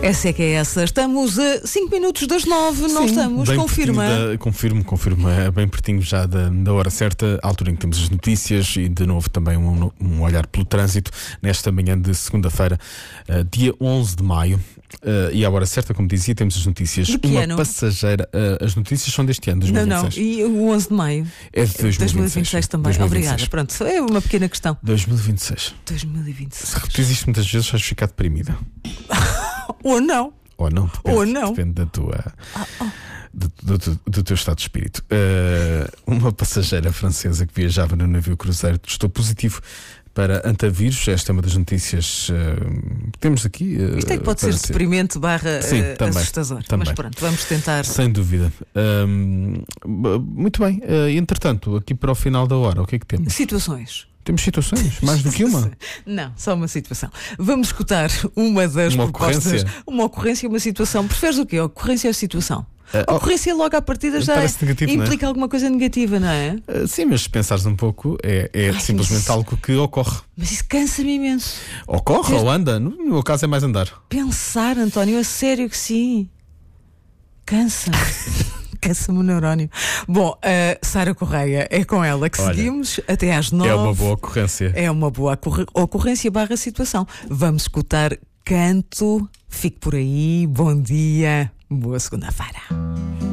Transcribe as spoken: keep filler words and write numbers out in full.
Essa é que é essa. Estamos a cinco minutos das nove, não Sim, estamos? bem Confirma. pertinho da- confirmo, confirmo. É bem pertinho já da, da hora certa, à altura em que temos as notícias e de novo também um, um olhar pelo trânsito nesta manhã de segunda-feira, uh, dia onze de maio. Uh, e à hora certa, como dizia, temos as notícias. De que Uma ano? passageira. Uh, as notícias são deste ano, dois mil Não, e vinte e seis. não. E o onze de maio? É de dois mil e vinte e seis. dois mil e vinte e seis também. dois mil e vinte e seis. Obrigada. Pronto, é uma pequena questão. dois mil e vinte e seis. dois mil e vinte e seis. Se repetis isto muitas vezes, vais ficar deprimida. Ou não. Ou não, depende, Ou não. depende da tua, do, do, do, do teu estado de espírito. Uh, uma passageira francesa que viajava no navio cruzeiro testou positivo para antavírus. Esta é uma das notícias uh, que temos aqui. Uh, Isto é que pode ser para deprimente barra Sim, uh, também, assustador. também. Mas pronto, vamos tentar. Sem dúvida. Um, muito bem. Uh, entretanto, aqui para o final da hora, o que é que temos? Situações. Temos situações, mais do que uma. Não, só uma situação. Vamos escutar uma das Uma propostas. ocorrência? Uma ocorrência e uma situação. Preferes o quê? Ocorrência ou situação? Uh, A ocorrência logo à partida já parece negativo, não é? implica alguma coisa negativa, não é? Uh, sim, mas se pensares um pouco, é, é Ai, simplesmente mas- algo que ocorre. Mas isso cansa-me imenso. Ocorre Desde- ou anda? No meu caso é mais andar. Pensar, António, a sério que sim. Cansa-me. Cansa-me o neurónio. Bom, a Sara Correia, é com ela que Olha, seguimos até às nove. É uma boa ocorrência. É uma boa ocorre- ocorrência barra situação. Vamos escutar Canto. Fique por aí. Bom dia. Boa segunda-feira.